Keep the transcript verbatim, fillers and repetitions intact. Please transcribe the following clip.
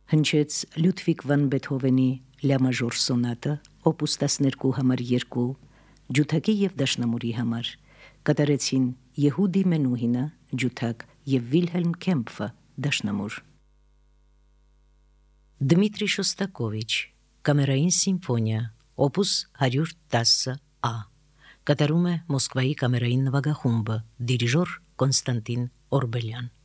Հնչեց Լյուդվիգ վան Բեթհովենի Լա մաժոր սոնատը, օպուս տասներկու համար երկու, ջութակի և դաշնամուրի համար, կատարեցին Եհուդի Մենուհինը, ջութակ և Վիլհելմ Քեմփը, դաշնամուր։ Դմիտրի Շոստակովիչ, կամերային սիմֆոնիա, օպուս հարյուր տասը ա, կատարում է Մոսկվայի կամերային նվագախումբը, դիրիժոր Կոնստանտին Օրբելյան։